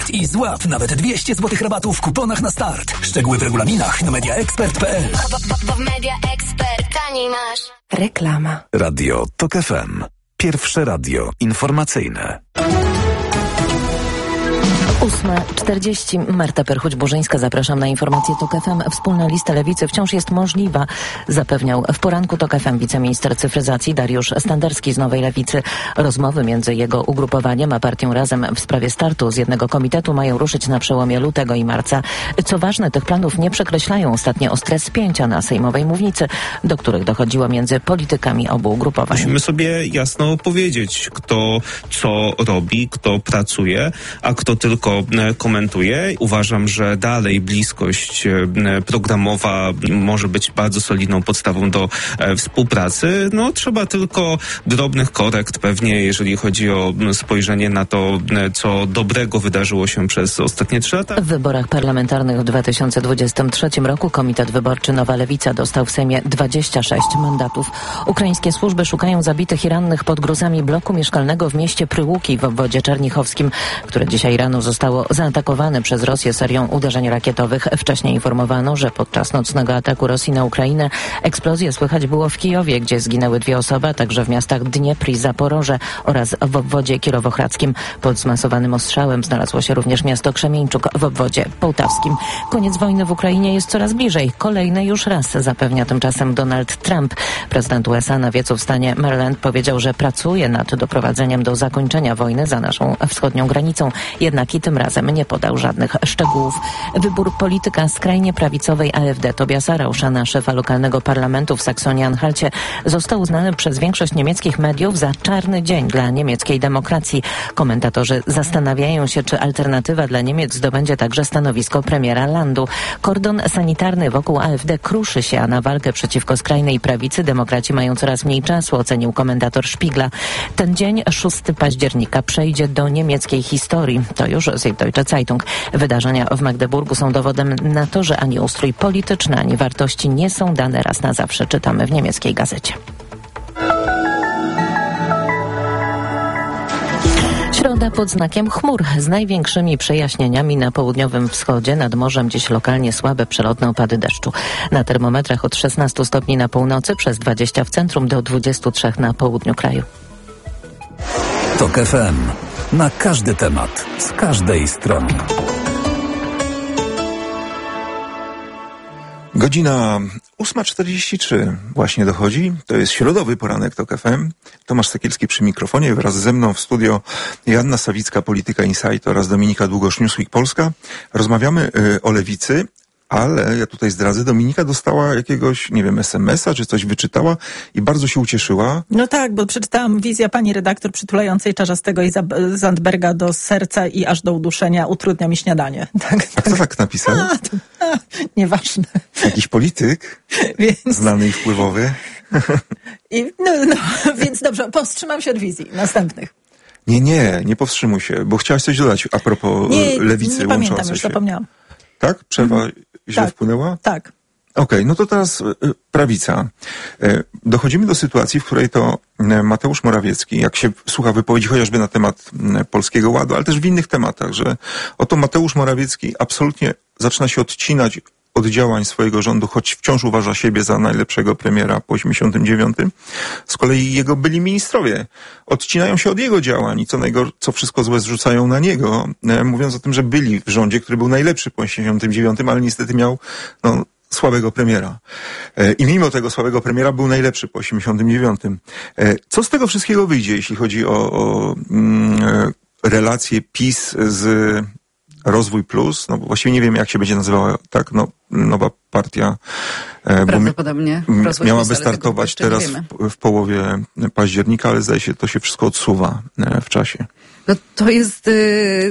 MediaExpert i złap nawet 200 zł rabatu w kuponach na start. Szczegóły w regulaminach na mediaexpert.pl. Bo w MediaExpert taniej masz. Reklama. Radio TOK FM. Pierwsze radio informacyjne. 8:40. Marta Perchuć-Burzyńska, zapraszam na informację TOK FM. Wspólna lista Lewicy wciąż jest możliwa, zapewniał w poranku TOK FM wiceminister cyfryzacji Dariusz Standerski z Nowej Lewicy. Rozmowy między jego ugrupowaniem a partią Razem w sprawie startu z jednego komitetu mają ruszyć na przełomie lutego i marca. Co ważne, tych planów nie przekreślają ostatnie ostre spięcia na sejmowej mównicy, do których dochodziło między politykami obu ugrupowań. Musimy sobie jasno powiedzieć, kto co robi, kto pracuje, a kto tylko komentuje. Uważam, że dalej bliskość programowa może być bardzo solidną podstawą do współpracy. No, trzeba tylko drobnych korekt pewnie, jeżeli chodzi o spojrzenie na to, co dobrego wydarzyło się przez ostatnie 3 lata. W wyborach parlamentarnych w 2023 roku Komitet Wyborczy Nowa Lewica dostał w Sejmie 26 mandatów. Ukraińskie służby szukają zabitych i rannych pod gruzami bloku mieszkalnego w mieście Pryłuki w obwodzie czernichowskim, które dzisiaj rano zostało zaatakowane przez Rosję serią uderzeń rakietowych. Wcześniej informowano, że podczas nocnego ataku Rosji na Ukrainę eksplozje słychać było w Kijowie, gdzie zginęły 2 osoby, a także w miastach Dniepr i Zaporoże oraz w obwodzie kirowohradzkim. Pod zmasowanym ostrzałem znalazło się również miasto Krzemieńczuk w obwodzie połtawskim. Koniec wojny w Ukrainie jest coraz bliżej. Kolejny już raz, zapewnia tymczasem Donald Trump. Prezydent USA na wiecu w stanie Maryland powiedział, że pracuje nad doprowadzeniem do zakończenia wojny za naszą wschodnią granicą. Jednak i tym razem nie podał żadnych szczegółów. Wybór polityka skrajnie prawicowej AfD Tobiasa Rauschana, szefa lokalnego parlamentu w Saksonii-Anhalcie, został uznany przez większość niemieckich mediów za czarny dzień dla niemieckiej demokracji. Komentatorzy zastanawiają się, czy alternatywa dla Niemiec zdobędzie także stanowisko premiera Landu. Kordon sanitarny wokół AfD kruszy się, a na walkę przeciwko skrajnej prawicy demokraci mają coraz mniej czasu, ocenił komentator Spiegla. Ten dzień, 6 października, przejdzie do niemieckiej historii. To już Süddeutsche Zeitung. Wydarzenia w Magdeburgu są dowodem na to, że ani ustrój polityczny, ani wartości nie są dane raz na zawsze, czytamy w niemieckiej gazecie. Środa pod znakiem chmur z największymi przejaśnieniami na południowym wschodzie, nad morzem dziś lokalnie słabe przelotne opady deszczu. Na termometrach od 16 stopni na północy, przez 20 w centrum do 23 na południu kraju. TOK FM. Na każdy temat, z każdej strony. Godzina 8:43 właśnie dochodzi. To jest środowy poranek TOK FM. Tomasz Sekielski przy mikrofonie. Wraz ze mną w studio Joanna Sawicka, Polityka Insight oraz Dominika Długosz, Newsweek Polska. Rozmawiamy o lewicy, ale ja tutaj zdradzę, Dominika dostała jakiegoś, nie wiem, SMS-a, czy coś wyczytała i bardzo się ucieszyła. No tak, bo przeczytałam wizja pani redaktor przytulającej Czarzastego i Zandberga do serca i aż do uduszenia utrudnia mi śniadanie. Tak, A kto tak napisał? Nieważne. Jakiś polityk? Więc... Znany i wpływowy? Więc dobrze, powstrzymam się od wizji następnych. Nie powstrzymuj się, bo chciałaś coś dodać a propos lewicy nie łączącej pamiętam, już się. zapomniałam. Tak? Przerwa źle wpłynęła? Tak. Okej, no to teraz prawica. Dochodzimy do sytuacji, w której to Mateusz Morawiecki, jak się słucha wypowiedzi chociażby na temat Polskiego Ładu, ale też w innych tematach, że oto Mateusz Morawiecki absolutnie zaczyna się odcinać od działań swojego rządu, choć wciąż uważa siebie za najlepszego premiera po 89. Z kolei jego byli ministrowie odcinają się od jego działań i co wszystko złe zrzucają na niego, mówiąc o tym, że byli w rządzie, który był najlepszy po 89, ale niestety miał słabego premiera. I mimo tego słabego premiera był najlepszy po 89. Co z tego wszystkiego wyjdzie, jeśli chodzi o relacje PiS z Rozwój Plus? No właściwie nie wiem, jak się będzie nazywała, tak? Nowa partia. Prawdopodobnie miałaby startować teraz w połowie października, ale zdaje się, to się wszystko odsuwa w czasie. No to jest